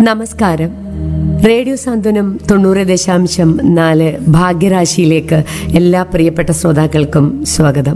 നമസ്കാരം. റേഡിയോ സാന്ത്വനം 90.4 ഭാഗ്യരാശിയിലേക്ക് എല്ലാ പ്രിയപ്പെട്ട ശ്രോതാക്കൾക്കും സ്വാഗതം.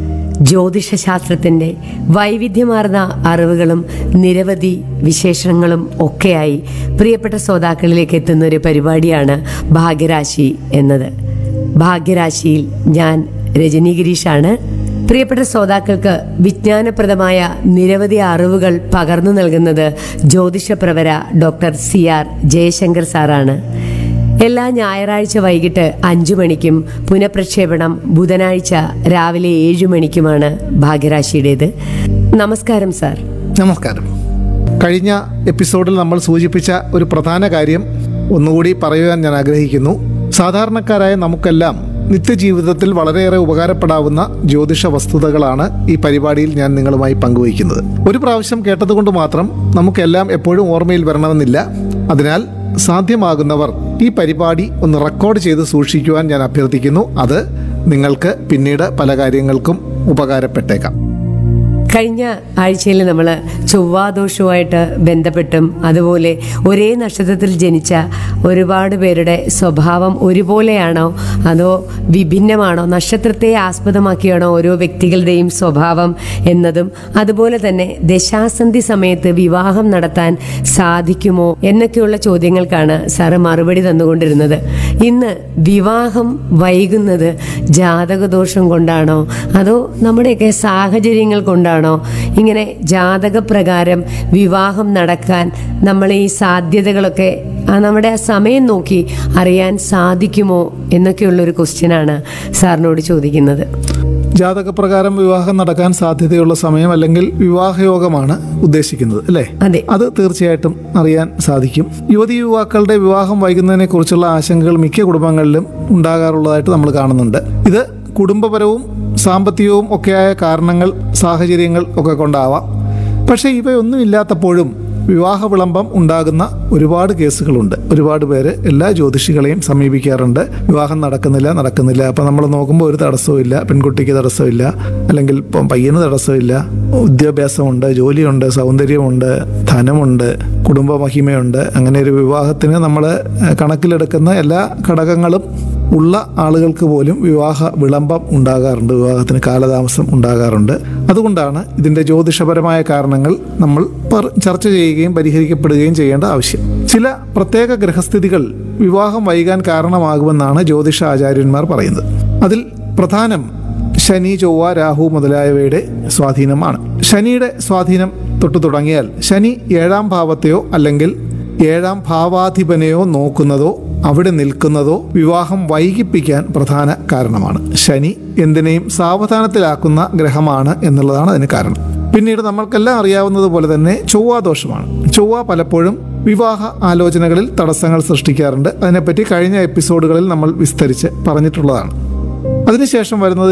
ജ്യോതിഷശാസ്ത്രത്തിൻ്റെ വൈവിധ്യമാർന്ന അറിവുകളും നിരവധി വിശേഷങ്ങളും ഒക്കെയായി പ്രിയപ്പെട്ട ശ്രോതാക്കളിലേക്ക് എത്തുന്ന ഒരു പരിപാടിയാണ് ഭാഗ്യരാശി എന്നത്. ഭാഗ്യരാശിയിൽ ഞാൻ രജനി ഗിരീഷാണ്. പ്രിയപ്പെട്ട ശ്രോതാക്കൾക്ക് വിജ്ഞാനപ്രദമായ നിരവധി അറിവുകൾ പകർന്നു നൽകുന്നത് ജ്യോതിഷപ്രവര ഡോക്ടർ CR ജയശങ്കർ സാറാണ്. എല്ലാ ഞായറാഴ്ച വൈകിട്ട് 5 മണിക്കും പുനഃപ്രക്ഷേപണം ബുധനാഴ്ച രാവിലെ 7 മണിക്കുമാണ് ഭാഗ്യരാശിയുടേത്. നമസ്കാരം സാർ. നമസ്കാരം. കഴിഞ്ഞ എപ്പിസോഡിൽ നമ്മൾ സൂചിപ്പിച്ച ഒരു പ്രധാന കാര്യം ഒന്നുകൂടി പറയുവാൻ ഞാൻ ആഗ്രഹിക്കുന്നു. സാധാരണക്കാരായ നമുക്കെല്ലാം നിത്യജീവിതത്തിൽ വളരെയേറെ ഉപകാരപ്പെടാവുന്ന ജ്യോതിഷ വസ്തുതകളാണ് ഈ പരിപാടിയിൽ ഞാൻ നിങ്ങളുമായി പങ്കുവയ്ക്കുന്നത്. ഒരു പ്രാവശ്യം കേട്ടതുകൊണ്ട് മാത്രം നമുക്കെല്ലാം എപ്പോഴും ഓർമ്മയിൽ വരണമെന്നില്ല. അതിനാൽ സാധ്യമാകുന്നവർ ഈ പരിപാടി ഒന്ന് റെക്കോർഡ് ചെയ്ത് സൂക്ഷിക്കുവാൻ ഞാൻ അഭ്യർത്ഥിക്കുന്നു. അത് നിങ്ങൾക്ക് പിന്നീട് പല കാര്യങ്ങൾക്കും ഉപകാരപ്പെട്ടേക്കാം. കഴിഞ്ഞ ആഴ്ചയിൽ നമ്മൾ ചൊവ്വാദോഷവുമായിട്ട് ബന്ധപ്പെട്ടും അതുപോലെ ഒരേ നക്ഷത്രത്തിൽ ജനിച്ച ഒരുപാട് പേരുടെ സ്വഭാവം ഒരുപോലെയാണോ അതോ വിഭിന്നമാണോ, നക്ഷത്രത്തെ ആസ്പദമാക്കിയാണോ ഓരോ വ്യക്തികളുടെയും സ്വഭാവം എന്നതും, അതുപോലെ തന്നെ ദശാസന്ധി സമയത്ത് വിവാഹം നടത്താൻ സാധിക്കുമോ എന്നൊക്കെയുള്ള ചോദ്യങ്ങൾക്കാണ് സാറ് മറുപടി തന്നുകൊണ്ടിരുന്നത്. ഇന്ന് വിവാഹം വൈകുന്നത് ജാതകദോഷം കൊണ്ടാണോ അതോ നമ്മുടെയൊക്കെ സാഹചര്യങ്ങൾ കൊണ്ടാണോ, ഇങ്ങനെ ജാതകപ്രകാരം വിവാഹം നടക്കാൻ നമ്മൾ ഈ സാധ്യതകളൊക്കെ നമ്മുടെ ആ സമയം നോക്കി അറിയാൻ സാധിക്കുമോ എന്നൊക്കെയുള്ളൊരു ക്വസ്റ്റ്യനാണ് സാറിനോട് ചോദിക്കുന്നത്. ജാതകപ്രകാരം വിവാഹം നടക്കാൻ സാധ്യതയുള്ള സമയം അല്ലെങ്കിൽ വിവാഹയോഗമാണ് ഉദ്ദേശിക്കുന്നത് അല്ലേ? അതെ. അത് തീർച്ചയായിട്ടും അറിയാൻ സാധിക്കും. യുവതി യുവാക്കളുടെ വിവാഹം വൈകുന്നതിനെ കുറിച്ചുള്ള ആശങ്കകൾ മിക്ക കുടുംബങ്ങളിലും ഉണ്ടാകാറുള്ളതായിട്ട് നമ്മൾ കാണുന്നുണ്ട്. ഇത് കുടുംബപരവും സാമ്പത്തികവും ഒക്കെയായ കാരണങ്ങൾ, സാഹചര്യങ്ങൾ ഒക്കെ കൊണ്ടാവാം. പക്ഷേ ഇവയൊന്നും ഇല്ലാത്തപ്പോഴും വിവാഹ വിളംബം ഉണ്ടാകുന്ന ഒരുപാട് കേസുകളുണ്ട്. ഒരുപാട് പേര് എല്ലാ ജ്യോതിഷികളെയും സമീപിക്കാറുണ്ട്. വിവാഹം നടക്കുന്നില്ല. അപ്പം നമ്മൾ നോക്കുമ്പോൾ ഒരു തടസ്സവും ഇല്ല, പെൺകുട്ടിക്ക് തടസ്സമില്ല, അല്ലെങ്കിൽ ഇപ്പം പയ്യന് തടസ്സമില്ല, വിദ്യാഭ്യാസമുണ്ട്, ജോലിയുണ്ട്, സൗന്ദര്യമുണ്ട്, ധനമുണ്ട്, കുടുംബ മഹിമയുണ്ട്. അങ്ങനെ ഒരു വിവാഹത്തിന് നമ്മൾ കണക്കിലെടുക്കുന്ന എല്ലാ ഘടകങ്ങളും ഉള്ള ആളുകൾക്ക് പോലും വിവാഹ വിളംബം ഉണ്ടാകാറുണ്ട്, വിവാഹത്തിന് കാലതാമസം ഉണ്ടാകാറുണ്ട്. അതുകൊണ്ടാണ് ഇതിൻ്റെ ജ്യോതിഷപരമായ കാരണങ്ങൾ നമ്മൾ ചർച്ച ചെയ്യുകയും പരിഹരിക്കപ്പെടുകയും ചെയ്യേണ്ട ആവശ്യം. ചില പ്രത്യേക ഗ്രഹസ്ഥിതികൾ വിവാഹം വൈകാൻ കാരണമാകുമെന്നാണ് ജ്യോതിഷ ആചാര്യന്മാർ പറയുന്നത്. അതിൽ പ്രധാനം ശനി, ചൊവ്വ, രാഹു മുതലായവയുടെ സ്വാധീനമാണ്. ശനിയുടെ സ്വാധീനം തൊട്ടു തുടങ്ങിയാൽ ശനി 7ാം ഭാവത്തെയോ അല്ലെങ്കിൽ 7ാം ഭാവാധിപനെയോ നോക്കുന്നതോ അവിടെ നിൽക്കുന്നതോ വിവാഹം വൈകിപ്പിക്കാൻ പ്രധാന കാരണമാണ്. ശനി എന്തിനേയും സാവധാനത്തിലാക്കുന്ന ഗ്രഹമാണ് എന്നുള്ളതാണ് അതിന് കാരണം. പിന്നീട് നമ്മൾക്കെല്ലാം അറിയാവുന്നതുപോലെ തന്നെ ചൊവ്വാദോഷമാണ്. ചൊവ്വ പലപ്പോഴും വിവാഹ ആലോചനകളിൽ തടസ്സങ്ങൾ സൃഷ്ടിക്കാറുണ്ട്. അതിനെപ്പറ്റി കഴിഞ്ഞ എപ്പിസോഡുകളിൽ നമ്മൾ വിസ്തരിച്ച് പറഞ്ഞിട്ടുള്ളതാണ്. അതിനുശേഷം വരുന്നത്